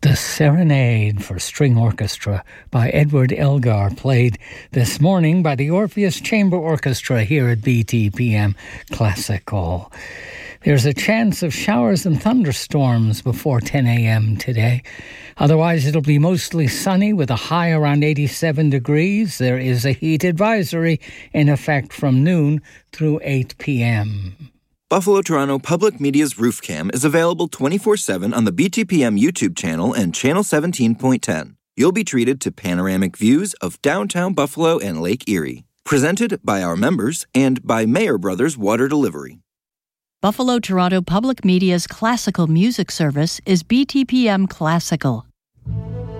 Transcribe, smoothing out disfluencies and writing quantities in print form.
The Serenade for String Orchestra by Edward Elgar, played this morning by the Orpheus Chamber Orchestra here at BTPM Classical. There's a chance of showers and thunderstorms before 10 a.m. today. Otherwise, it'll be mostly sunny with a high around 87 degrees. There is a heat advisory in effect from noon through 8 p.m. Buffalo Toronto Public Media's Roof Cam is available 24/7 on the BTPM YouTube channel and Channel 17.10. You'll be treated to panoramic views of downtown Buffalo and Lake Erie. Presented by our members and by Mayer Brothers Water Delivery. Buffalo Toronto Public Media's classical music service is BTPM Classical.